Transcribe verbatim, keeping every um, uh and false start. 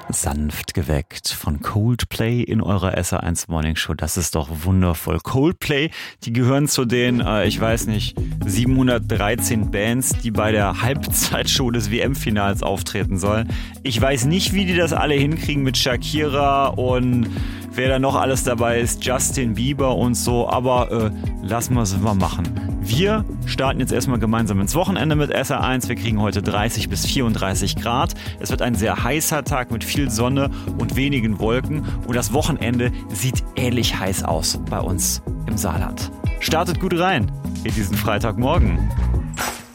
Sanft geweckt von Coldplay in eurer S R eins Morning Show. Das ist doch wundervoll. Coldplay, die gehören zu den, äh, ich weiß nicht, siebenhundertdreizehn Bands, die bei der Halbzeitshow des W M-Finals auftreten sollen. Ich weiß nicht, wie die das alle hinkriegen mit Shakira und wer da noch alles dabei ist, Justin Bieber und so, aber äh, lassen wir es mal machen. Wir starten jetzt erstmal gemeinsam ins Wochenende mit S R eins. Wir kriegen heute dreißig bis vierunddreißig Grad. Es wird ein sehr heißer Tag mit viel Sonne und wenigen Wolken. Und das Wochenende sieht ähnlich heiß aus bei uns im Saarland. Startet gut rein in diesen Freitagmorgen.